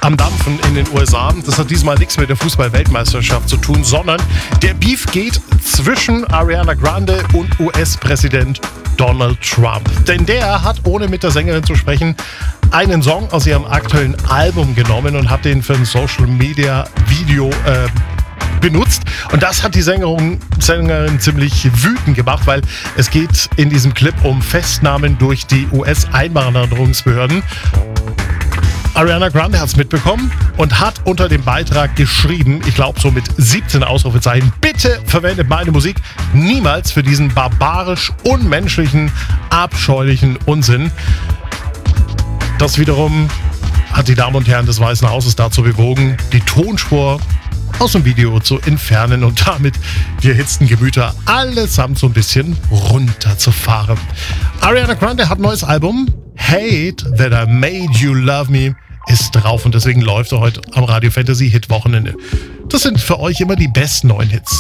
am Dampfen in den USA. Das hat diesmal nichts mit der Fußball-Weltmeisterschaft zu tun, sondern der Beef geht zwischen Ariana Grande und US-Präsident Donald Trump. Denn der hat, ohne mit der Sängerin zu sprechen, einen Song aus ihrem aktuellen Album genommen und hat den für ein Social-Media-Video benutzt. Und das hat die Sängerin ziemlich wütend gemacht, weil es geht in diesem Clip um Festnahmen durch die US-Einwanderungsbehörden. Ariana Grande hat es mitbekommen und hat unter dem Beitrag geschrieben, ich glaube so mit 17 Ausrufezeichen, bitte verwendet meine Musik niemals für diesen barbarisch, unmenschlichen, abscheulichen Unsinn. Das wiederum hat die Damen und Herren des Weißen Hauses dazu bewogen, die Tonspur aus dem Video zu entfernen und damit die erhitzten Gemüter allesamt so ein bisschen runterzufahren. Ariana Grande hat ein neues Album, Hate That I Made You Love Me, ist drauf und deswegen läuft er heute am Radio Fantasy Hit Wochenende. Das sind für euch immer die besten neuen Hits.